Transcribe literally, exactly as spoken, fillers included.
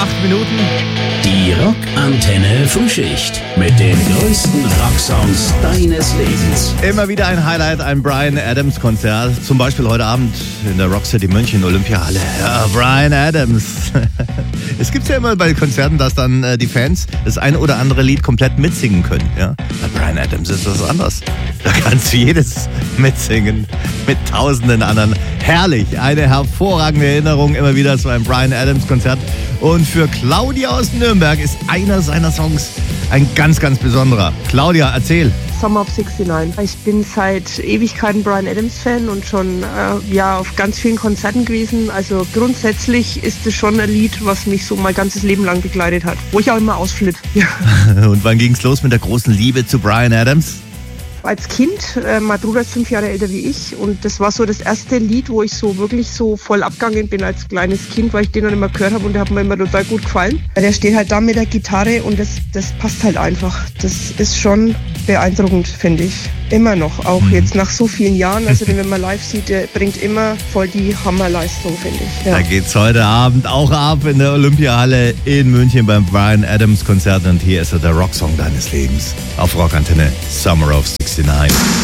acht Minuten. Die Rockantenne Frühschicht mit den größten Rocksongs deines Lebens. Immer wieder ein Highlight, ein Bryan Adams Konzert. Zum Beispiel heute Abend in der Rock City München Olympiahalle. Ja, Bryan Adams. Es gibt ja immer bei Konzerten, dass dann äh, die Fans das ein oder andere Lied komplett mitsingen können. Ja? Bei Bryan Adams ist das anders. Da kannst du jedes mitsingen mit tausenden anderen. Herrlich, eine hervorragende Erinnerung immer wieder zu einem Bryan Adams Konzert. Und für Claudia aus Nürnberg ist einer seiner Songs ein ganz, ganz besonderer. Claudia, erzähl. Summer of sixty-nine. Ich bin seit Ewigkeiten Bryan Adams Fan und schon äh, ja, auf ganz vielen Konzerten gewesen. Also grundsätzlich ist es schon ein Lied, was mich so mein ganzes Leben lang begleitet hat. Wo ich auch immer ausflippe. Ja. Und wann ging's los mit der großen Liebe zu Bryan Adams? Als Kind, äh, mein Bruder ist fünf Jahre älter wie ich und das war so das erste Lied, wo ich so wirklich so voll abgegangen bin als kleines Kind, weil ich den dann immer gehört habe und der hat mir immer total gut gefallen. Der steht halt da mit der Gitarre und das, das passt halt einfach. Das ist schon beeindruckend, finde ich. Immer noch, auch jetzt nach so vielen Jahren. Also den, wenn man live sieht, der bringt immer voll die Hammerleistung, finde ich. Ja. Da geht's heute Abend auch ab in der Olympiahalle in München beim Bryan Adams Konzert und hier ist er, der Rocksong deines Lebens auf Rockantenne Summer of sixty-nine.